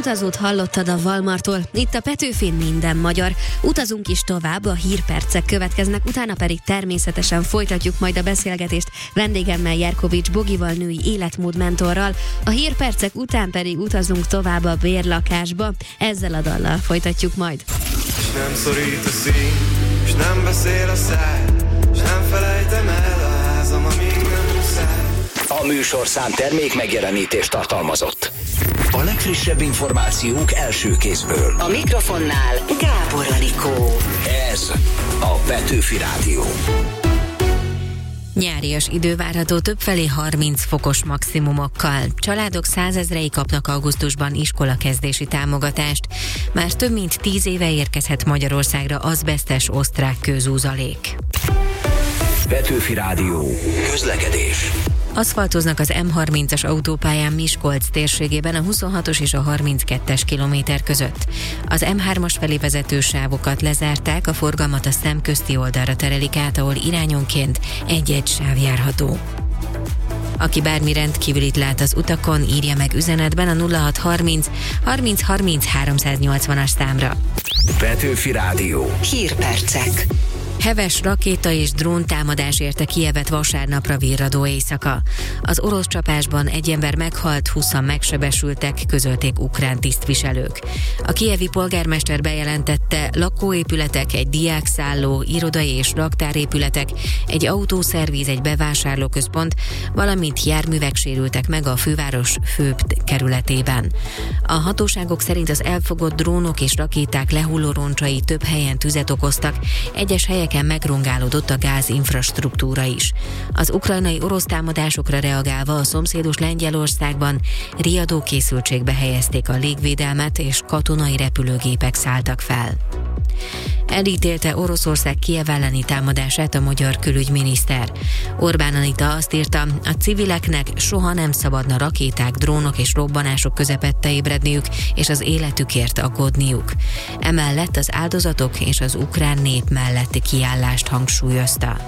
utazót hallottad a Valmartól. Itt a Petőfin minden magyar. Utazunk is tovább, a hírpercek következnek, utána pedig természetesen folytatjuk majd a beszélgetést vendégemmel, Jerkovics Bogival, női életmódmentorral. A hírpercek után pedig utazunk tovább a bérlakásba. Ezzel a dallal folytatjuk majd. És nem szorít a szín, és nem beszél a száj, és nem felejtem el a házam, amíg nem muszáj. A műsorszám termék megjelenítést tartalmazott. A legfrissebb információk első kézből. A mikrofonnál Gábor Anikó. Ez a Petőfi Rádió. Nyárias idő várható, többfelé 30 fokos maximumokkal. Családok 100 000-ei kapnak augusztusban iskolakezdési támogatást. Már több mint 10 éve érkezhet Magyarországra azbesztes osztrák kőzúzalék. Petőfi Rádió. Közlekedés. Aszfaltoznak az M30-as autópályán Miskolc térségében a 26-os és a 32-es kilométer között. Az M3-as felé vezető sávokat lezárták, a forgalmat a szemközti oldalra terelik át, ahol irányonként egy-egy sáv járható. Aki bármi rendkívülit lát az utakon, írja meg üzenetben a 0630 30 30 380-as számra. Petőfi Rádió. Hírpercek. Heves rakéta és dróntámadás érte Kijevet vasárnapra virradó éjszaka. Az orosz csapásban egy ember meghalt, 20-an megsebesültek, közölték ukrán tisztviselők. A kijevi polgármester bejelentette, lakóépületek, egy diákszálló, irodai és raktárépületek, egy autószervíz, egy bevásárlóközpont, valamint járművek sérültek meg a főváros főbb kerületében. A hatóságok szerint az elfogott drónok és rakéták lehulló roncsai több helyen tüzet okoztak, egyes helyeken megrongálódott a gázinfrastruktúra is. Az ukrajnai orosz támadásokra reagálva a szomszédos Lengyelországban riadó készültségbe helyezték a légvédelmet, és katonai repülőgépek szálltak fel. Elítélte Oroszország Kijev elleni támadását a magyar külügyminiszter. Orbán Anita azt írta, a civileknek soha nem szabadna rakéták, drónok és robbanások közepette ébredniük, és az életükért aggódniuk. Emellett az áldozatok és az ukrán nép melletti kiállást hangsúlyozta.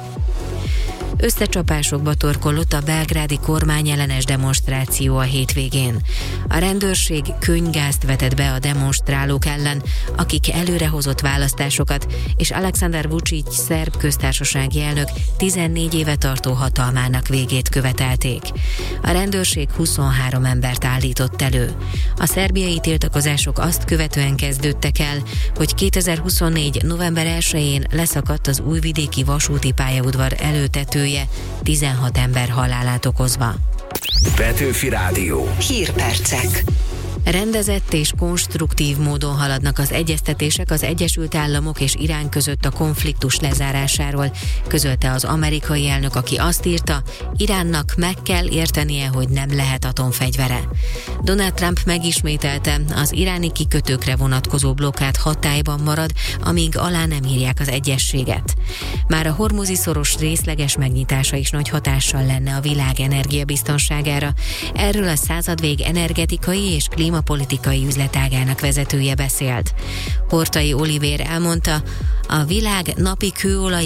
Összecsapásokba torkollott a belgrádi kormányellenes demonstráció a hétvégén. A rendőrség könnygázt vetett be a demonstrálók ellen, akik előrehozott választásokat és Alexander Vučić szerb köztársasági elnök 14 éve tartó hatalmának végét követelték. A rendőrség 23 embert állított elő. A szerbiai tiltakozások azt követően kezdődtek el, hogy 2024. november 1-én leszakadt az újvidéki vasúti pályaudvar előtetője, 16 ember halálát okozva. Petőfi Rádió. Hírpercek. Rendezett és konstruktív módon haladnak az egyeztetések az Egyesült Államok és Irán között a konfliktus lezárásáról, közölte az amerikai elnök, aki azt írta, Iránnak meg kell értenie, hogy nem lehet atomfegyvere. Donald Trump megismételte, az iráni kikötőkre vonatkozó blokkád hatályban marad, amíg alá nem írják az egyezséget. Már a hormuzi szoros részleges megnyitása is nagy hatással lenne a világ energiabiztonságára. Erről a századvég energetikai és klímapolitikai üzletágának vezetője beszélt. Hortai Olivér elmondta, a világ napi kőolaj